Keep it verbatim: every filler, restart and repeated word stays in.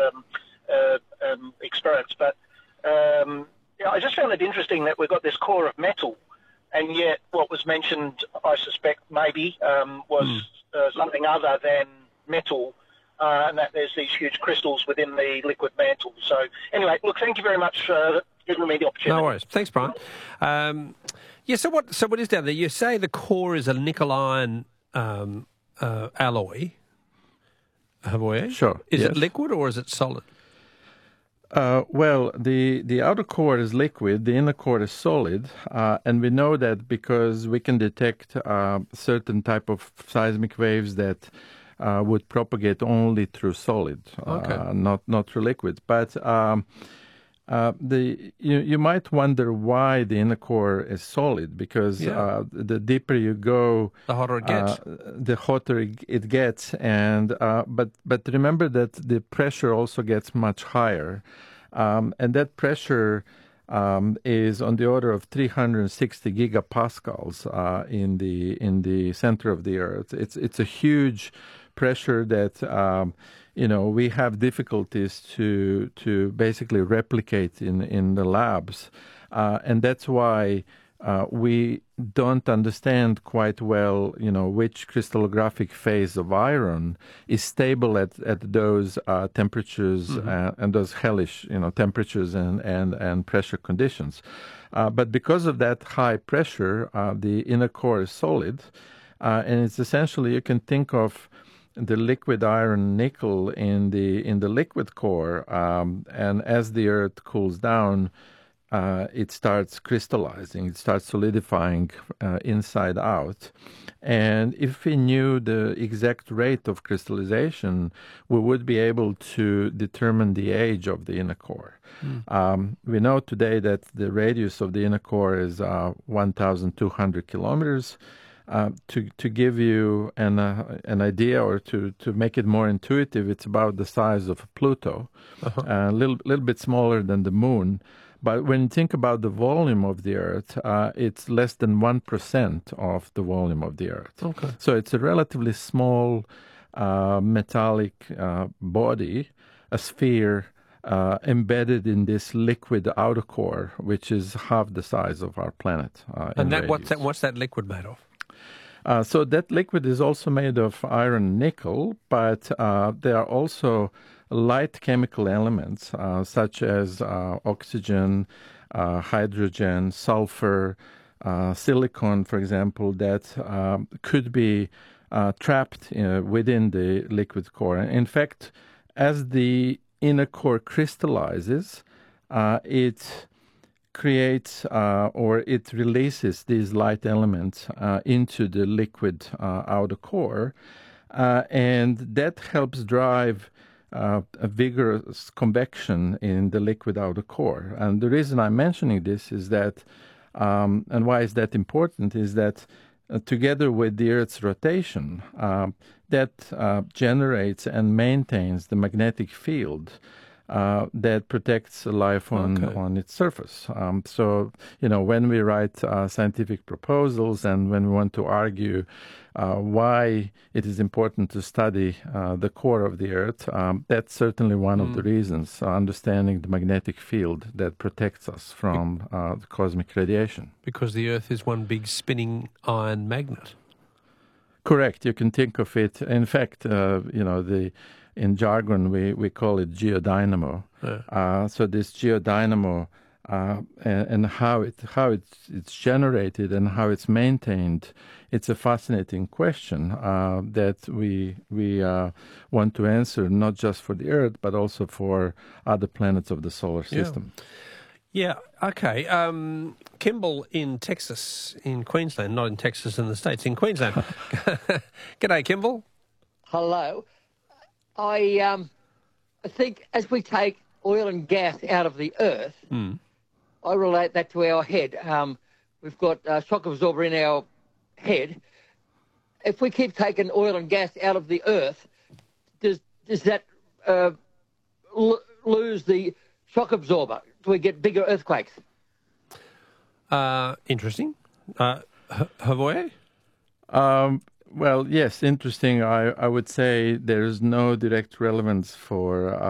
um, uh, um, experience. But um, yeah, I just found it interesting that we've got this core of metal, and yet what was mentioned, I suspect, maybe um, was mm. uh, something other than metal, uh, and that there's these huge crystals within the liquid mantle. So anyway, look, thank you very much for giving me the opportunity. No worries. Thanks, Brian. Um, yeah, so what So what is down there? You say the core is a nickel-iron um, uh, alloy. Havoyer? Sure. Is yes. it liquid or is it solid? Uh, well, the, the outer core is liquid, the inner core is solid, uh, and we know that because we can detect uh, certain type of seismic waves that uh, would propagate only through solid, okay. uh, not not through liquid. But um, uh, the you, you might wonder why the inner core is solid, because yeah. uh, the deeper you go, the hotter it gets. Uh, the hotter it gets, and uh, but but remember that the pressure also gets much higher, um, and that pressure um, is on the order of three hundred sixty gigapascals uh, in the in the center of the Earth. It's it's a huge pressure that um, you know we have difficulties to to basically replicate in in the labs, uh, and that's why. Uh, we don't understand quite well, you know, which crystallographic phase of iron is stable at, at those uh, temperatures mm-hmm. uh, and those hellish, you know, temperatures and, and, and pressure conditions. Uh, but because of that high pressure, uh, the inner core is solid, uh, and it's essentially, you can think of the liquid iron nickel in the in the liquid core, um, and as the Earth cools down, Uh, it starts crystallizing, it starts solidifying uh, inside out. And if we knew the exact rate of crystallization, we would be able to determine the age of the inner core. Mm. Um, we know today that the radius of the inner core is uh, one thousand two hundred kilometers. Uh, to to give you an uh, an idea, or to, to make it more intuitive, it's about the size of Pluto, uh-huh. uh, a little little bit smaller than the moon. But when you think about the volume of the Earth, uh, it's less than one percent of the volume of the Earth. Okay. So it's a relatively small uh, metallic uh, body, a sphere, uh, embedded in this liquid outer core, which is half the size of our planet. Uh, and that, what's that? What's that liquid made of? Uh, so that liquid is also made of iron nickel, but uh, there are also light chemical elements uh, such as uh, oxygen, uh, hydrogen, sulfur, uh, silicon, for example, that uh, could be uh, trapped uh, within the liquid core. In fact, as the inner core crystallizes, uh, it creates uh, or it releases these light elements uh, into the liquid uh, outer core, uh, and that helps drive uh, a vigorous convection in the liquid outer core. And the reason I'm mentioning this is that, um, and why is that important, is that uh, together with the Earth's rotation, uh, that uh, generates and maintains the magnetic field Uh, that protects life on, okay. on its surface. Um, so, you know, when we write uh, scientific proposals and when we want to argue uh, why it is important to study uh, the core of the Earth, um, that's certainly one mm. of the reasons, uh, understanding the magnetic field that protects us from uh, the cosmic radiation. Because the Earth is one big spinning iron magnet. Correct. You can think of it. In fact, uh, you know, the in jargon, we, we call it geodynamo. Yeah. Uh, so this geodynamo uh, and, and how it how it's it's generated and how it's maintained, it's a fascinating question uh, that we we uh, want to answer, not just for the Earth but also for other planets of the solar system. Yeah. Yeah. Okay. Um, Kimball in Texas, in Queensland, not in Texas in the States, in Queensland. G'day, Kimball. Hello. I um, I think as we take oil and gas out of the earth, mm. I relate that to our head. Um, we've got a shock absorber in our head. If we keep taking oil and gas out of the earth, does does that uh, l- lose the shock absorber? Do we get bigger earthquakes? Uh, interesting. Uh, Havoyer? Um, well, yes, interesting. I, I would say there is no direct relevance for